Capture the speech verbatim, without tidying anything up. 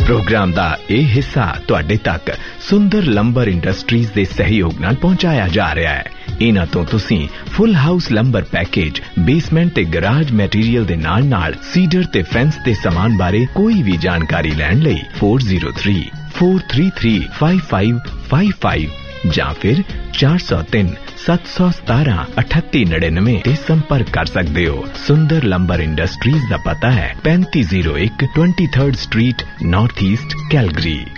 Programme दा यह हिस्सा तुहाडे तक सुंदर लंबर इंडस्ट्रीज दे सहयोग नाल पहुंचाया जा रहा है। इन्हां तो तुसीं full house lumbar package, basement ते गराज मैटीरियल दे नाल नाल सीडर ते फेंस दे सामान बारे कोई भी जानकारी लैण लई four zero three four three three five five five five जां फिर चार सौ तीन सत्त सौ सतारा अठत्ती नड़िनवे ते संपर्क कर सकते हो। सुंदर लंबर इंडस्ट्रीज का पता है पैंती जीरो एक twenty third street, north east, Calgary.